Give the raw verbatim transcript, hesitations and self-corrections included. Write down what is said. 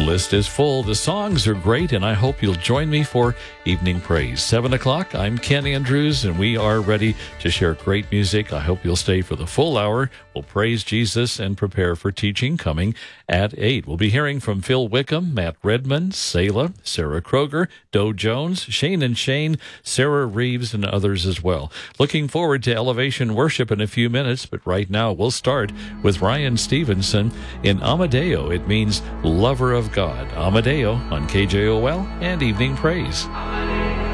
list is full. The songs are great, and I hope you'll join me for Evening Praise. seven o'clock, I'm Ken Andrews, and we are ready to share great music. I hope you'll stay for the full hour. We'll praise Jesus and prepare for teaching coming at eight. We'll be hearing from Phil Wickham, Matt Redman, Selah, Sarah Kroger, Doe Jones, Shane and Shane, Sarah Reeves, and others as well. Looking forward to Elevation Worship in a few minutes, but right now we'll start with Ryan Stevenson in Amadeo. It means lover of God. Amadeo on K J O L and Evening Praise.